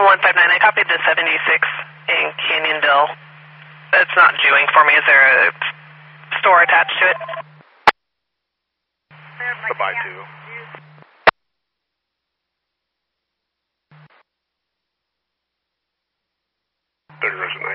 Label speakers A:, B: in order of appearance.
A: 159, I copied the 76 in Canyondale. It's not queuing for me. Is there a store attached to it?
B: Goodbye, 2. There's a 9.